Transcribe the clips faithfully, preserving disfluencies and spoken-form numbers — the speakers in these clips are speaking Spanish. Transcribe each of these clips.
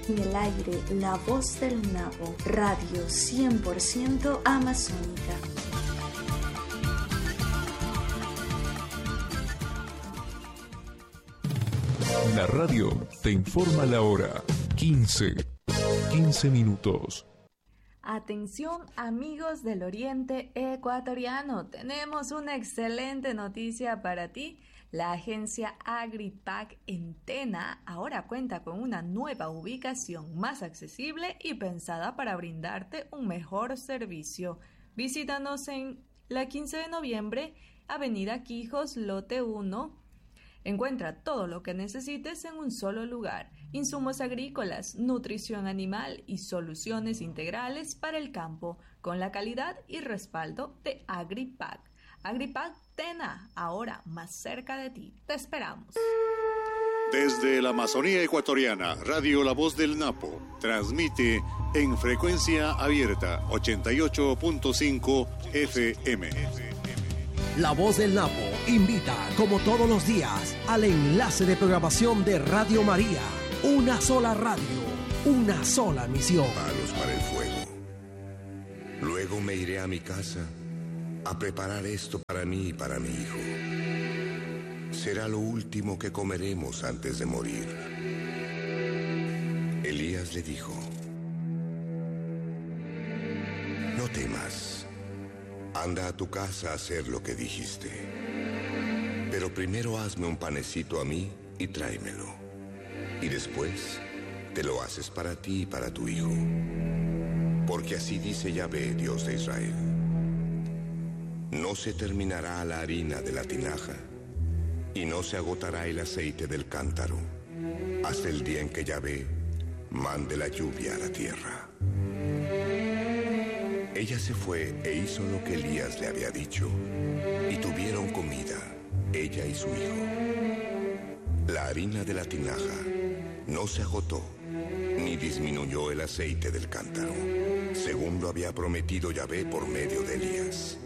En el aire, la voz del Napo, radio cien por ciento amazónica. La radio te informa la hora. quince, quince minutos. Atención amigos del Oriente Ecuatoriano, tenemos una excelente noticia para ti. La agencia Agripac en Tena ahora cuenta con una nueva ubicación más accesible y pensada para brindarte un mejor servicio. Visítanos en la quince de noviembre, Avenida Quijos, lote uno. Encuentra todo lo que necesites en un solo lugar: insumos agrícolas, nutrición animal y soluciones integrales para el campo, con la calidad y respaldo de Agripac. Agripac Tena, ahora más cerca de ti. Te esperamos. Desde la Amazonía ecuatoriana, Radio La Voz del Napo transmite en frecuencia abierta ochenta y ocho punto cinco F M. La Voz del Napo invita, como todos los días, al enlace de programación de Radio María. Una sola radio, una sola misión. Manos para el fuego. Luego me iré a mi casa a preparar esto para mí y para mi hijo. Será lo último que comeremos antes de morir. Elías le dijo: no temas. Anda a tu casa a hacer lo que dijiste. Pero primero hazme un panecito a mí y tráemelo. Y después te lo haces para ti y para tu hijo. Porque así dice Yahvé, Dios de Israel: no se terminará la harina de la tinaja y no se agotará el aceite del cántaro hasta el día en que Yahvé mande la lluvia a la tierra. Ella se fue e hizo lo que Elías le había dicho, y tuvieron comida, ella y su hijo. La harina de la tinaja no se agotó, ni disminuyó el aceite del cántaro, según lo había prometido Yahvé por medio de Elías.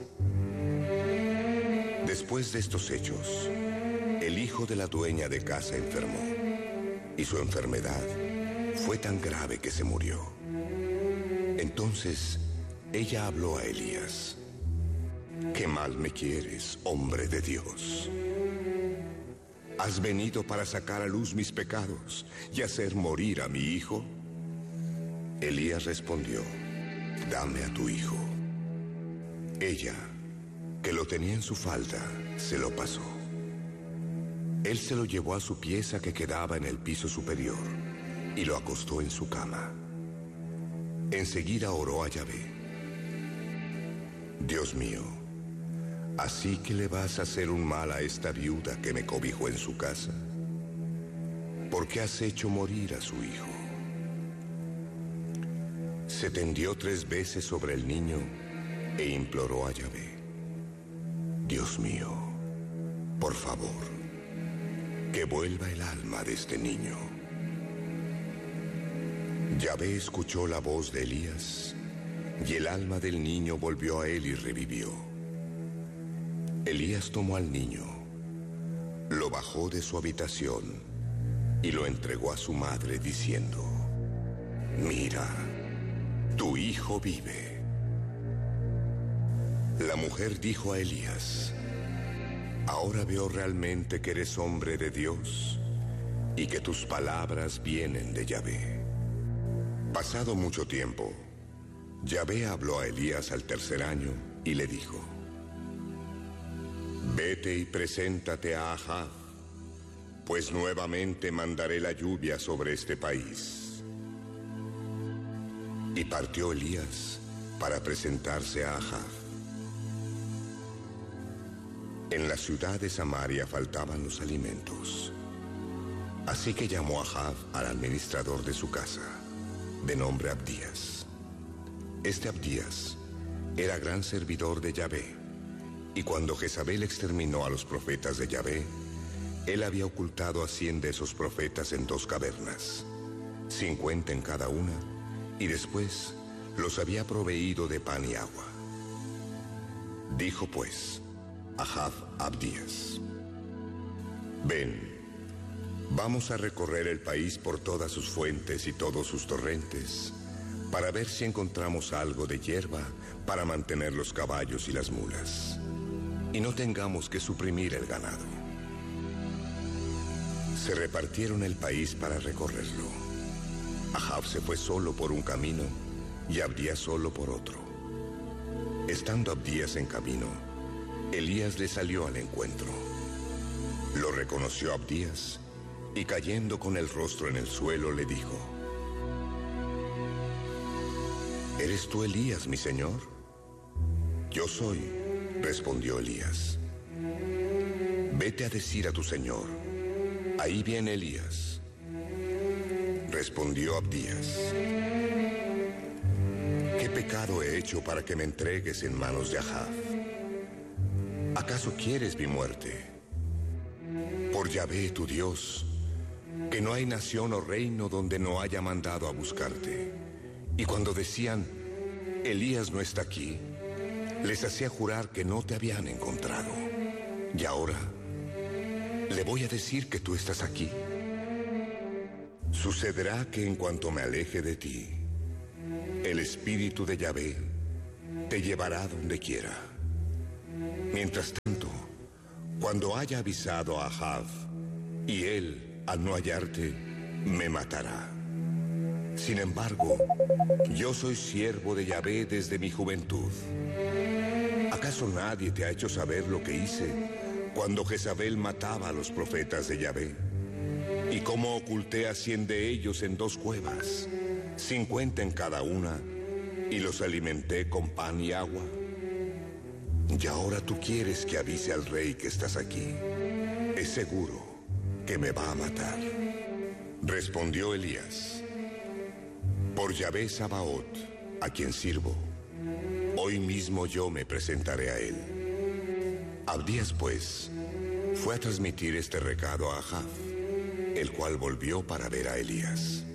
Después de estos hechos, el hijo de la dueña de casa enfermó, y su enfermedad fue tan grave que se murió. Entonces ella habló a Elías: ¿qué mal me quieres, hombre de Dios? ¿Has venido para sacar a luz mis pecados y hacer morir a mi hijo? Elías respondió: dame a tu hijo. Ella, que lo tenía en su falda, se lo pasó. Él se lo llevó a su pieza que quedaba en el piso superior y lo acostó en su cama. Enseguida oró a Yahvé: Dios mío, ¿así que le vas a hacer un mal a esta viuda que me cobijó en su casa? ¿Por qué has hecho morir a su hijo? Se tendió tres veces sobre el niño e imploró a Yahvé: Dios mío, por favor, que vuelva el alma de este niño. Yahvé escuchó la voz de Elías, y el alma del niño volvió a él y revivió. Elías tomó al niño, lo bajó de su habitación y lo entregó a su madre diciendo: mira, tu hijo vive. La mujer dijo a Elías: ahora veo realmente que eres hombre de Dios y que tus palabras vienen de Yahvé. Pasado mucho tiempo, Yahvé habló a Elías al tercer año y le dijo: vete y preséntate a Ahab, pues nuevamente mandaré la lluvia sobre este país. Y partió Elías para presentarse a Ahab. En la ciudad de Samaria faltaban los alimentos. Así que llamó a Ahab al administrador de su casa, de nombre Abdías. Este Abdías era gran servidor de Yahvé, y cuando Jezabel exterminó a los profetas de Yahvé, él había ocultado a cien de esos profetas en dos cavernas, cincuenta en cada una, y después los había proveído de pan y agua. Dijo pues Ahab a Abdías: ven, Vamos a recorrer el país por todas sus fuentes y todos sus torrentes, para ver si encontramos algo de hierba para mantener los caballos y las mulas, y no tengamos que suprimir el ganado. Se repartieron el país para recorrerlo. Ahab se fue solo por un camino y Abdías solo por otro. Estando Abdías en camino, Elías le salió al encuentro. Lo reconoció Abdías y cayendo con el rostro en el suelo le dijo: ¿Eres tú Elías, mi señor? Yo soy, respondió Elías. Vete a decir a tu señor: ahí viene Elías. Respondió Abdías: ¿qué pecado he hecho para que me entregues en manos de Ahab? ¿Acaso quieres mi muerte? Por Yahvé, tu Dios, que no hay nación o reino donde no haya mandado a buscarte. Y cuando decían: Elías no está aquí, les hacía jurar que no te habían encontrado. Y ahora le voy a decir que tú estás aquí. Sucederá que en cuanto me aleje de ti, el espíritu de Yahvé te llevará donde quiera. Mientras tanto, cuando haya avisado a Ahab, y él, al no hallarte, me matará. Sin embargo, yo soy siervo de Yahvé desde mi juventud. ¿Acaso nadie te ha hecho saber lo que hice cuando Jezabel mataba a los profetas de Yahvé? Y cómo oculté a cien de ellos en dos cuevas, cincuenta en cada una, y los alimenté con pan y agua. Y ahora tú quieres que avise al rey que estás aquí. Es seguro que me va a matar. Respondió Elías: por Yahvé Sabaoth, a quien sirvo, hoy mismo yo me presentaré a él. Abdías, pues, fue a transmitir este recado a Ahab, el cual volvió para ver a Elías.